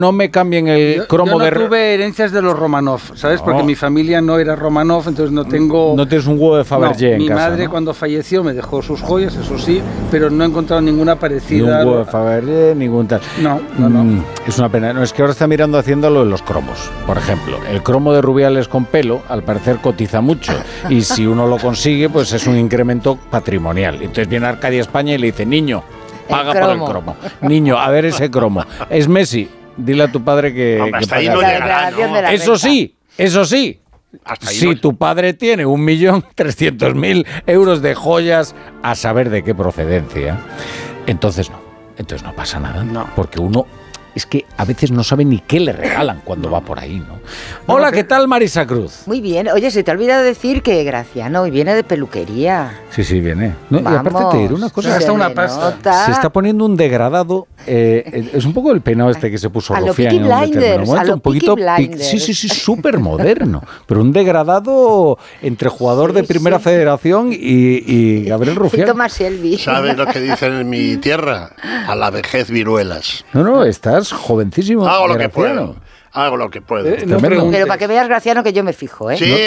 No me cambien el cromo yo no tuve herencias de los Romanov, ¿sabes? No. Porque mi familia no era Romanov, entonces no tengo... No tienes un huevo de Fabergé en casa. Mi madre cuando falleció me dejó sus joyas, eso sí, pero no he encontrado ninguna parecida. Ni un huevo de Fabergé, ningún tal. No. Es una pena. No, es que ahora está mirando haciéndolo en los cromos. Por ejemplo, el cromo de Rubiales con pelo, al parecer cotiza mucho. Y si uno lo consigue, pues es un incremento patrimonial. Entonces viene Arcadia España y le dice, niño, paga por el cromo. Niño, a ver ese cromo. Es Messi. Dile a tu padre que hasta ahí no llegará, ¿no? Eso sí, si tu padre tiene 1.300.000 euros de joyas, a saber de qué procedencia, entonces no pasa nada, porque uno es que a veces no sabe ni qué le regalan cuando va por ahí, ¿no? Hola, ¿qué tal, Marisa Cruz? Muy bien. Oye, se te ha olvidado decir que Graciano hoy viene de peluquería. Sí, viene. No, y aparte te diré una cosa, hasta una pasta. Se está poniendo un degradado, es un poco el peinado este que se puso Rufián en un determinado momento, un poquito, sí, súper moderno, pero un degradado entre jugador de Primera Federación y Gabriel Rufián. Y Tomás Shelby. ¿Sabes lo que dicen en mi tierra? A la vejez viruelas. No, estás jovencísimo. Hago lo que puedo. Pero para que veas, Graciano, que yo me fijo, ¿eh? Sí,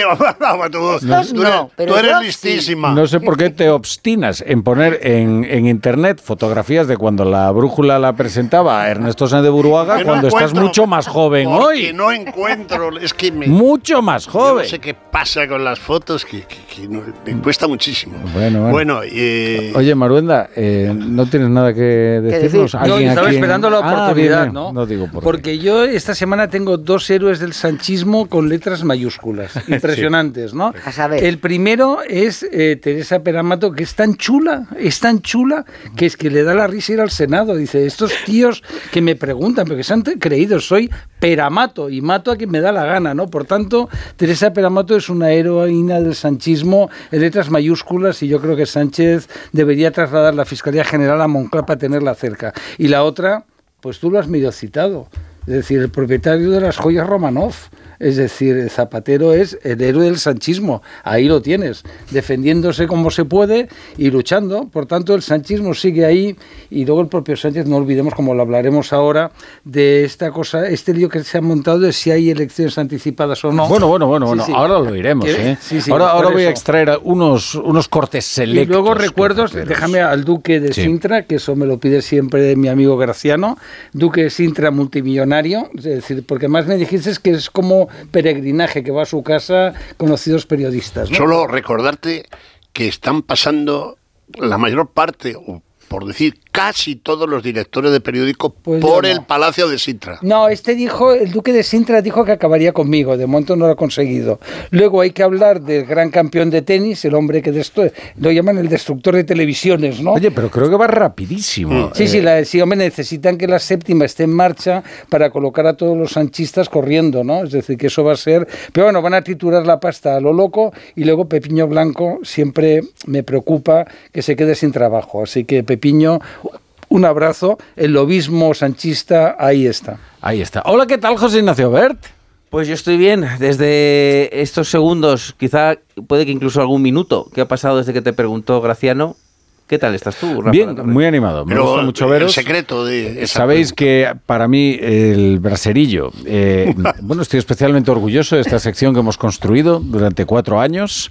tú eres listísima. No sé por qué te obstinas en poner en internet fotografías de cuando la brújula la presentaba a Ernesto Sáenz de Buruaga, cuando estás mucho más joven hoy. Que no encuentro, es que mucho más joven. Yo no sé qué pasa con las fotos, que me cuesta muchísimo. Bueno. Oye, Maruenda, ¿no tienes nada que decirnos? Yo estaba esperando la oportunidad, ¿no? No digo por qué. Porque yo esta semana tengo 2 héroes del sanchismo con letras mayúsculas, impresionantes, ¿no? A saber. El primero es Teresa Peramato, que es tan chula, que es que le da la risa ir al Senado. Dice, estos tíos que me preguntan, porque se han creído, soy Peramato y mato a quien me da la gana, ¿no? Por tanto, Teresa Peramato es una heroína del sanchismo en letras mayúsculas y yo creo que Sánchez debería trasladar la Fiscalía General a Moncloa para tenerla cerca. Y la otra, pues tú lo has medio citado. Es decir, el propietario de las joyas Romanov. Es decir, Zapatero es el héroe del sanchismo. Ahí lo tienes, defendiéndose como se puede y luchando. Por tanto, el sanchismo sigue ahí. Y luego el propio Sánchez, no olvidemos, como lo hablaremos ahora, de esta cosa, este lío que se ha montado de si hay elecciones anticipadas o no. Bueno, ahora lo iremos. Ahora voy a extraer unos cortes selectos. Y luego recuerdos, déjame al Duque de Sintra, que eso me lo pide siempre mi amigo Graciano. Duque de Sintra multimillonario, es decir, porque más me dijiste que es como peregrinaje que va a su casa conocidos periodistas, ¿no? Solo recordarte que están pasando la mayor parte, o por decir casi todos los directores de periódico por el Palacio de Sintra. No, el Duque de Sintra dijo que acabaría conmigo, de momento no lo ha conseguido. Luego hay que hablar del gran campeón de tenis, el hombre que lo llaman el destructor de televisiones, ¿no? Oye, pero creo que va rapidísimo. Sí, hombre, necesitan que la séptima esté en marcha para colocar a todos los sanchistas corriendo, ¿no? Es decir, que eso va a ser... Pero bueno, van a triturar la pasta a lo loco y luego Pepiño Blanco siempre me preocupa que se quede sin trabajo. Así que Pepiño... Un abrazo, el lobismo sanchista, ahí está. Hola, ¿qué tal, José Ignacio Bert? Pues yo estoy bien, desde estos segundos, quizá puede que incluso algún minuto que ha pasado desde que te preguntó Graciano. ¿Qué tal estás tú, Rafa? Bien, muy animado. Me gusta mucho veros. El secreto de Sabéis que para mí el braserillo, estoy especialmente orgulloso de esta sección que hemos construido durante 4 años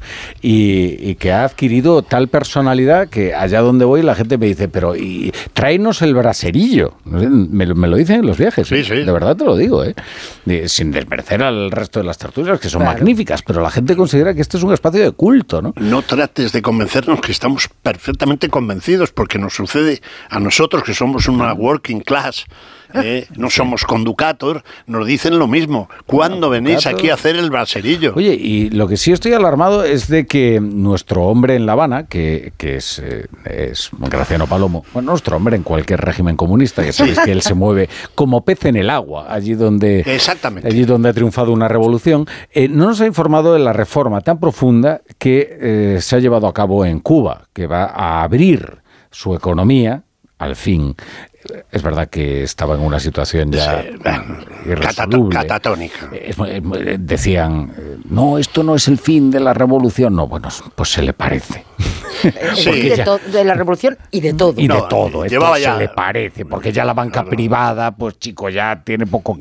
y que ha adquirido tal personalidad que allá donde voy la gente me dice, pero tráenos el braserillo. Me lo dicen en los viajes. Sí. De verdad te lo digo, sin desmerecer al resto de las tertulias, que son magníficas, pero la gente considera que este es un espacio de culto, ¿no? No trates de convencernos que estamos perfectamente convencidos, porque nos sucede a nosotros que somos una working class, no somos conducator, nos dicen lo mismo. ¿Cuándo venís aquí a hacer el braserillo? Oye, y lo que sí estoy alarmado es de que nuestro hombre en La Habana, que es Graciano Palomo, nuestro hombre en cualquier régimen comunista, que sabéis que él se mueve como pez en el agua, allí donde ha triunfado una revolución, no nos ha informado de la reforma tan profunda que se ha llevado a cabo en Cuba, que va a abrir su economía, al fin. Es verdad que estaba en una situación ya irresoluble. Catatónica. Decían, no, esto no es el fin de la revolución. No, bueno, pues se le parece. De la revolución y de todo. Y de todo. Llevaba esto ya... se le parece, porque ya la banca privada, pues chico, ya tiene poco